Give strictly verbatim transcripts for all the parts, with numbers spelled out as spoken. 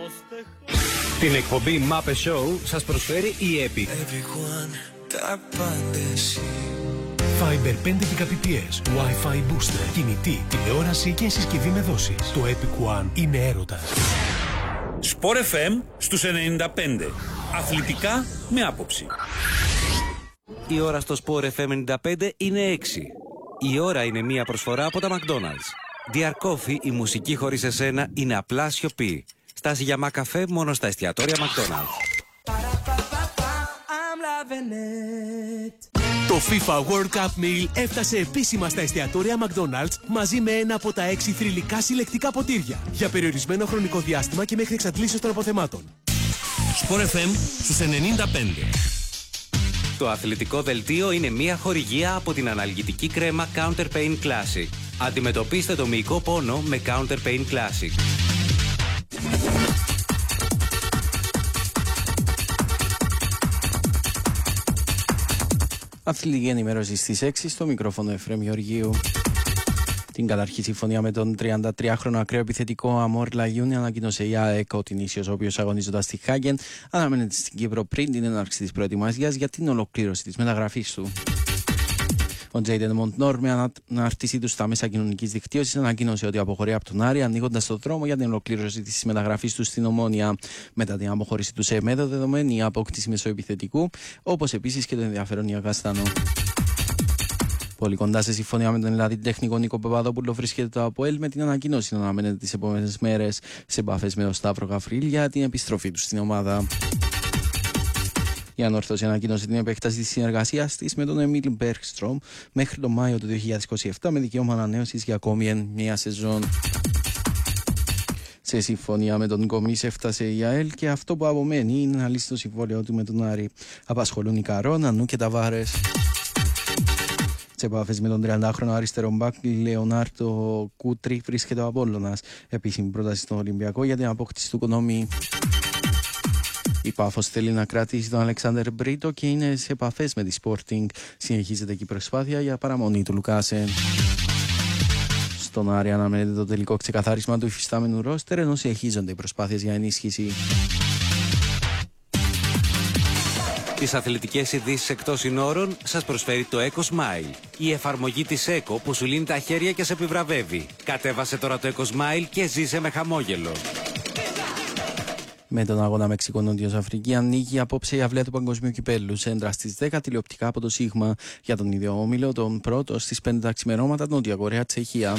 Την εκπομπή Muppet Show σας προσφέρει η Epic. Fiber πέντε Gbps, Wi-Fi booster, κινητή, τηλεόραση και συσκευή με δόσεις. Το Epic One είναι έρωτας. Sport εφ εμ στους ενενήντα πέντε. Αθλητικά με άποψη. Η ώρα στο Sport εφ εμ ενενήντα πέντε είναι έξι. Η ώρα είναι μία προσφορά από τα McDonald's. Dear Coffee, η μουσική χωρίς εσένα είναι απλά σιωπή. Στάση για μακαφέ μόνο στα εστιατόρια McDonald's. Το FIFA World Cup Meal έφτασε επίσημα στα εστιατόρια McDonald's μαζί με ένα από τα έξι θρυλικά συλλεκτικά ποτήρια για περιορισμένο χρονικό διάστημα και μέχρι εξαντλήσεως των αποθεμάτων. Sport εφ εμ στους ενενήντα πέντε. Το αθλητικό δελτίο είναι μία χορηγία από την αναλγητική κρέμα Counter Pain Classic. Αντιμετωπίστε το μυϊκό πόνο με Counter Pain Classic. Αθλητική ενημέρωση στις έξι στο μικρόφωνο Εφραίμ Γεωργίου. Την καταρχή συμφωνία με τον τριαντατριάχρονο ακραίο επιθετικό Αμόρ Λαγιούνι ανακοίνωσε η ΑΕΚ ότι νήσιος, ο οποίος αγωνίζοντας στη Χάγεν, αναμένεται στην Κύπρο πριν την έναρξη της προετοιμασίας για την ολοκλήρωση της μεταγραφής του. Ο Τζέιντεν Μοντνόρ, με ανάρτησή του στα μέσα κοινωνικής δικτύωσης, ανακοίνωσε ότι αποχωρεί από τον Άρη, ανοίγοντας το δρόμο για την ολοκλήρωση της μεταγραφής του στην Ομόνοια. Μετά την αποχώρηση του σε ΕΜΕΔΟ, δεδομένη η απόκτηση μεσοεπιθετικού, όπως επίσης και το ενδιαφέρον για Καστανό. Πολύ κοντά σε συμφωνία με τον Ελλάδη τεχνικό Νίκο Παπαδόπουλο βρίσκεται το ΑΠΟΕΛ, με την ανακοίνωση να αναμένεται τις επόμενες μέρες σε επαφές με τον Σταύρο Γαφρίλ για την επιστροφή του στην ομάδα. Η Ανόρθωση ανακοίνωσε την επέκταση της συνεργασίας της με τον Εμίλ Μπέργκστρομ μέχρι τον Μάιο του δύο χιλιάδες είκοσι επτά με δικαίωμα ανανέωσης για ακόμη μια σεζόν. Σε συμφωνία με τον Γκομίς έφτασε η ΑΕΛ και αυτό που απομένει είναι να λύσει το συμβόλαιο του με τον Άρη. Απασχολούν οι Καρό, Νανού και Ταβάρες. Σε επαφές με τον τριαντάχρονο αριστερό μπακ Λεωνάρτο Κούτρι βρίσκεται ο Απόλλωνας. Επίσημη πρόταση στον Ολυμπιακό για την απόκτηση του Κονόμι. Η Πάφος θέλει να κρατήσει τον Αλεξάνδερ Μπρίτο και είναι σε επαφές με τη Sporting. Συνεχίζεται και η προσπάθεια για παραμονή του Λουκάσεν. Στον Άρη αναμένεται το τελικό ξεκαθάρισμα του υφιστάμενου ρόστερ, ενώ συνεχίζονται οι προσπάθειες για ενίσχυση. Τις αθλητικές ειδήσεις εκτός συνόρων σας προσφέρει το Eco Smile. Η εφαρμογή της Eco που σου λύνει τα χέρια και σε επιβραβεύει. Κατέβασε τώρα το Eco Smile και ζήσε με χαμόγελο. Με τον αγώνα Μεξικό-Νότιος Αφρική ανοίγει απόψε η αυλαία του Παγκοσμίου Κυπέλλου. Σέντρα στις δέκα τηλεοπτικά από το Σίγμα. Για τον ίδιο όμιλο, τον πρώτο στις πέντε τα ξημερώματα, Νότια Κορέα, Τσεχία.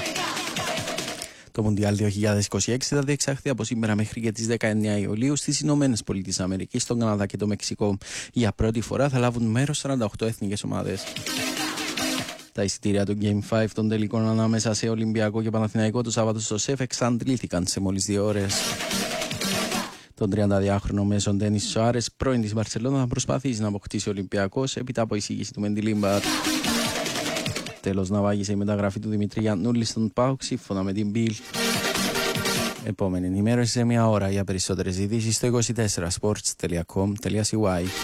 Το Μουντιάλ δύο χιλιάδες είκοσι έξι θα διεξαχθεί από σήμερα μέχρι και τις δεκαεννέα Ιουλίου στις Ηνωμένες Πολιτείες Αμερικής, στον Καναδά και το Μεξικό. Για πρώτη φορά θα λάβουν μέρος σαράντα οκτώ εθνικές ομάδες. Τα εισιτήρια του Game πέντε των τελικών ανάμεσα σε Ολυμπιακό και Παναθηναϊκό το Σάββατο στο ΣΕΦ εξαντλήθηκαν σε μόλις δύο ώρες. Τον τριανταδυάχρονο μέσον Ντένις Σουάρες, πρώην της Μπαρσελόνα, θα προσπαθήσει να αποκτήσει ο Ολυμπιακός έπειτα από εισήγηση του Μεντιλίμπαρ. Τέλος, να βάγισε η μεταγραφή του Δημητρή Γιαννούλη στον ΠΑΟΚ σύμφωνα με την Μπιλ. Επόμενη ενημέρωση σε μια ώρα. Για περισσότερες ειδήσεις στο είκοσι τέσσερα sports τελεία com τελεία c y.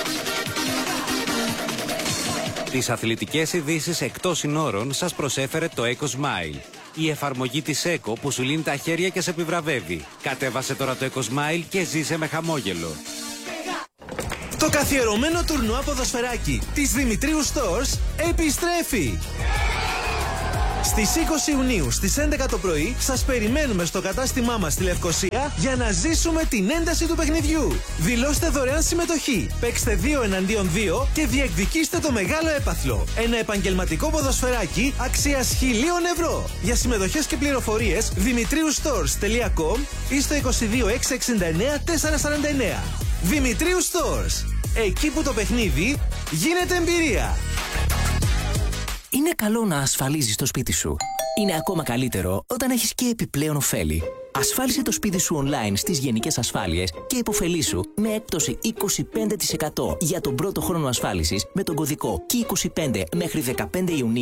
Τις αθλητικές ειδήσεις εκτός συνόρων σας προσέφερε το Eco Smile. Η εφαρμογή της Eco που σου λύνει τα χέρια και σε επιβραβεύει. Κατέβασε τώρα το Eco Smile και ζήσε με χαμόγελο. Το καθιερωμένο τουρνουά ποδοσφαιράκι της Δημητρίου Stores επιστρέφει! Στις είκοσι Ιουνίου στις έντεκα το πρωί σας περιμένουμε στο κατάστημά μας στη Λευκοσία για να ζήσουμε την ένταση του παιχνιδιού. Δηλώστε δωρεάν συμμετοχή, παίξτε δύο εναντίον δύο και διεκδικήστε το μεγάλο έπαθλο. Ένα επαγγελματικό ποδοσφαιράκι αξίας χιλίων ευρώ. Για συμμετοχές και πληροφορίες δημητρίου stores τελεία com ή στο είκοσι δύο έξι εξήντα εννέα τετρακόσια σαράντα εννέα. Δημητρίου Stores. Εκεί που το παιχνίδι γίνεται εμπειρία. Είναι καλό να ασφαλίζεις το σπίτι σου. Είναι ακόμα καλύτερο όταν έχεις και επιπλέον ωφέλη. Ασφάλισε το σπίτι σου online στις Γενικές Ασφάλειες και υποφελήσου με έκπτωση είκοσι πέντε τοις εκατό για τον πρώτο χρόνο ασφάλισης με τον κωδικό κέι είκοσι πέντε μέχρι δεκαπέντε Ιουνίου.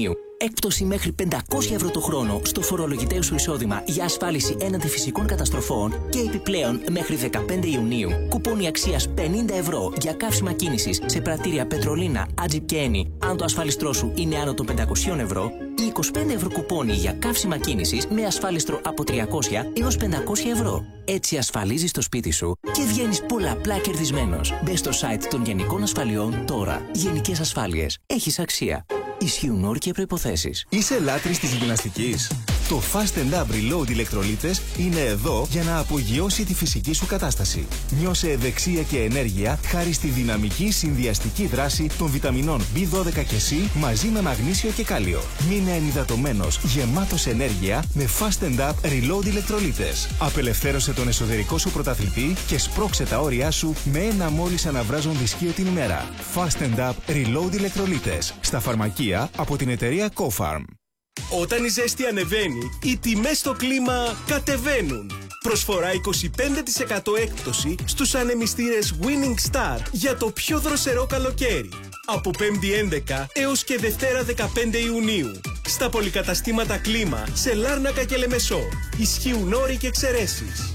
έκπτωση μέχρι πεντακόσια ευρώ το χρόνο στο φορολογητέο σου εισόδημα για ασφάλιση έναντι φυσικών καταστροφών και επιπλέον μέχρι δεκαπέντε Ιουνίου κουπόνι αξίας πενήντα ευρώ για καύσιμα κίνησης σε πρατήρια Πετρολίνα, Άτζιπ και Ένι αν το ασφάλιστρό σου είναι άνω των πεντακόσια ευρώ ή είκοσι πέντε ευρώ κουπόνι για καύσιμα κίνησης με ασφάλιστρο από τριακόσια έως πεντακόσια ευρώ. Έτσι ασφαλίζεις το σπίτι σου και βγαίνεις πολλαπλά κερδισμένος. Μπες στο site των Γενικών Ασφαλιών τώρα. Γενικές Ασφάλειες. Έχεις αξία. Ισχύουν όροι και προϋποθέσεις. Είσαι λάτρης της γυμναστικής? Το Fast and Up Reload ηλεκτρολίτες είναι εδώ για να απογειώσει τη φυσική σου κατάσταση. Νιώσε ευεξία και ενέργεια χάρη στη δυναμική συνδυαστική δράση των βιταμινών μπι δώδεκα και C μαζί με μαγνήσιο και κάλιο. Μείνε ενυδατωμένος, γεμάτος ενέργεια με Fast and Up Reload ηλεκτρολίτες. Απελευθέρωσε τον εσωτερικό σου πρωταθλητή και σπρώξε τα όρια σου με ένα μόλις αναβράζον δυσκείο την ημέρα. Fast and Up Reload ηλεκτρολίτες. Στα φαρμακεία από την εταιρεία Cofarm. Όταν η ζέστη ανεβαίνει, οι τιμές στο κλίμα κατεβαίνουν. Προσφορά είκοσι πέντε τοις εκατό έκπτωση στους ανεμιστήρες Winning Star για το πιο δροσερό καλοκαίρι. Από πέμπτη έντεκα έως και Δευτέρα δεκαπέντε Ιουνίου. Στα πολυκαταστήματα κλίμα σε Λάρνακα και Λεμεσό. Ισχύουν όροι και εξαιρέσεις.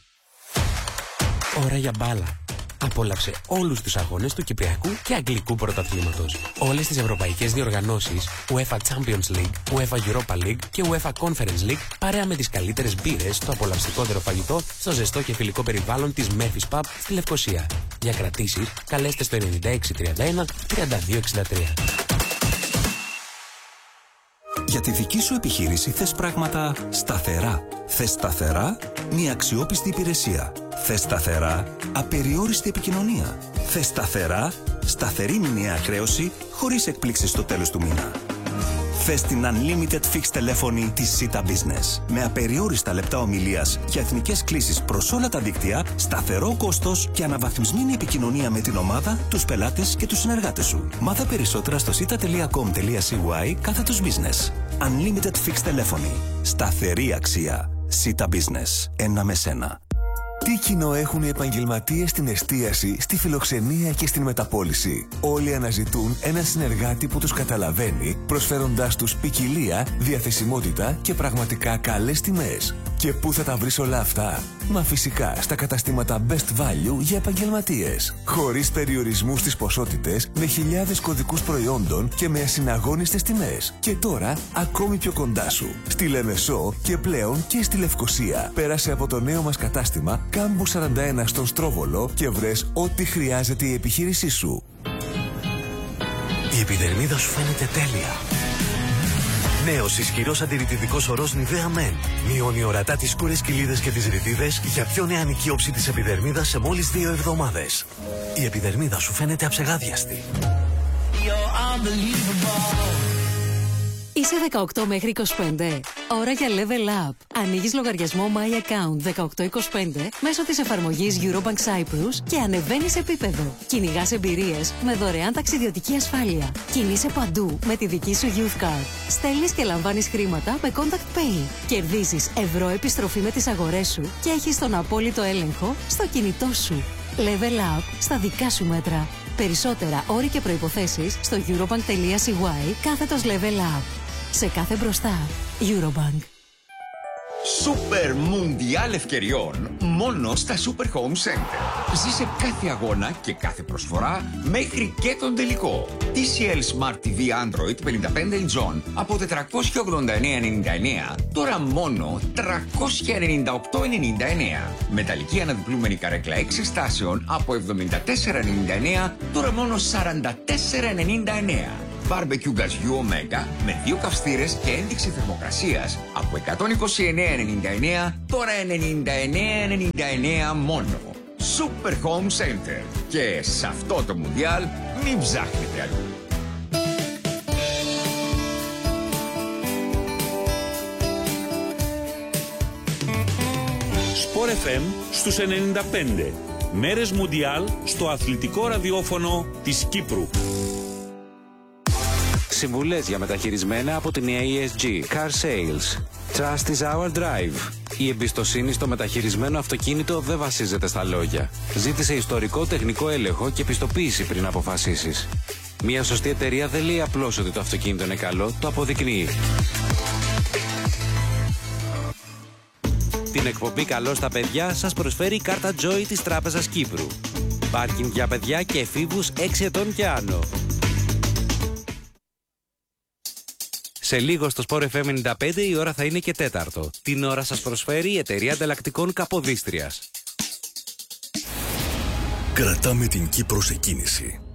Ώρα για μπάλα. Απόλαυσε όλους τους αγώνες του Κυπριακού και Αγγλικού Πρωταθλήματος. Όλες τις ευρωπαϊκές διοργανώσεις UEFA Champions League, UEFA Europa League και UEFA Conference League παρέα με τις καλύτερες μπύρες, το απολαυστικότερο φαγητό, στο ζεστό και φιλικό περιβάλλον της Memphis Pub στη Λευκοσία. Για κρατήσεις, καλέστε στο ενενήντα έξι τριάντα ένα τριάντα δύο εξήντα τρία. Για τη δική σου επιχείρηση θες πράγματα σταθερά. Θες σταθερά μια αξιόπιστη υπηρεσία. Θες σταθερά απεριόριστη επικοινωνία. Θες σταθερά σταθερή μηνιαία χρέωση χωρίς εκπλήξεις στο τέλος του μήνα. Θες την Unlimited Fixed τηλέφωνη της Sita Business με απεριόριστα λεπτά ομιλίας για εθνικές κλήσεις προς όλα τα δίκτυα, σταθερό κόστος και αναβαθμισμένη επικοινωνία με την ομάδα, τους πελάτες και τους συνεργάτες σου. Μάθε περισσότερα στο sita τελεία com τελεία c y κάθετος business. Unlimited Fixed τηλέφωνη. Σταθερή αξία. Sita Business. Ένα με σένα. Τι κοινό έχουν οι επαγγελματίες στην εστίαση, στη φιλοξενία και στην μεταπώληση? Όλοι αναζητούν ένα συνεργάτη που τους καταλαβαίνει, προσφέροντάς τους ποικιλία, διαθεσιμότητα και πραγματικά καλές τιμές. Και πού θα τα βρεις όλα αυτά? Μα φυσικά στα καταστήματα Best Value για επαγγελματίες. Χωρίς περιορισμούς στις ποσότητες, με χιλιάδες κωδικούς προϊόντων και με ασυναγώνιστες τιμές. Και τώρα ακόμη πιο κοντά σου. Στη Λεμεσό και πλέον και στη Λευκοσία. Πέρασε από το νέο μας κατάστημα Κάμπου σαράντα ένα στον Στρόβολο και βρες ό,τι χρειάζεται η επιχείρησή σου. Η επιδερμίδα σου φαίνεται τέλεια. Νέος ισχυρός αντιρρητητικός ορός Nivea Men. Μειώνει ορατά τις σκούρες κοιλίδες και τις ρητίδες για πιο νεανική όψη της επιδερμίδας σε μόλις δύο εβδομάδες. Η επιδερμίδα σου φαίνεται αψεγάδιαστη. Είσαι δεκαοκτώ μέχρι είκοσι πέντε. Ώρα για Level Up. Ανοίγεις λογαριασμό My Account δεκαοκτώ είκοσι πέντε μέσω της εφαρμογής Eurobank Cyprus και ανεβαίνεις επίπεδο. Κυνηγάς εμπειρίες με δωρεάν ταξιδιωτική ασφάλεια. Κινείσαι παντού με τη δική σου Youth Card. Στέλνεις και λαμβάνεις χρήματα με Contact Pay. Κερδίζεις ευρώ επιστροφή με τις αγορές σου και έχεις τον απόλυτο έλεγχο στο κινητό σου. Level Up στα δικά σου μέτρα. Περισσότερα όροι και προϋποθέσεις στο eurobank τελεία c y κάθετος Level Up. Σε κάθε μπροστά, Eurobank. Super Mundial ευκαιριών μόνο στα Super Home Center. Ζήσε κάθε αγώνα και κάθε προσφορά μέχρι και τον τελικό. τι σι ελ Smart τι βι Android πενήντα πέντε inch από τετρακόσια ογδόντα εννέα ενενήντα εννέα, τώρα μόνο τριακόσια ενενήντα οκτώ ενενήντα εννέα. Μεταλλική αναδιπλούμενη καρέκλα έξι στάσεων από εβδομήντα τέσσερα ενενήντα εννέα, τώρα μόνο σαράντα τέσσερα ενενήντα εννέα. Μπάρμπεκιου γκαζιού Omega με δύο καυστήρες και ένδειξη θερμοκρασίας από εκατόν είκοσι εννέα ενενήντα εννέα, τώρα ενενήντα εννέα ενενήντα εννέα μόνο. Super Home Center. Και σε αυτό το Μουντιάλ μην ψάχνετε αλλού. Sport εφ εμ στους ενενήντα πέντε. Μέρες Μουντιάλ στο αθλητικό ραδιόφωνο της Κύπρου. Συμβουλές για μεταχειρισμένα από την έι ες τζι. Car Sales. Trust is our drive. Η εμπιστοσύνη στο μεταχειρισμένο αυτοκίνητο δεν βασίζεται στα λόγια. Ζήτησε ιστορικό τεχνικό έλεγχο και πιστοποίηση πριν αποφασίσεις. Μια σωστή εταιρεία δεν λέει απλώς ότι το αυτοκίνητο είναι καλό, το αποδεικνύει. Την εκπομπή «Καλό στα παιδιά» σας προσφέρει η κάρτα Joy της Τράπεζας Κύπρου. Πάρκινγκ για παιδιά και εφήβους έξι ετών και άνω. Σε λίγο στο Sport εφ εμ ενενήντα πέντε η ώρα θα είναι και τέταρτο. Την ώρα σας προσφέρει η εταιρεία ανταλλακτικών Καποδίστριας. Κρατάμε την Κύπρο σε κίνηση.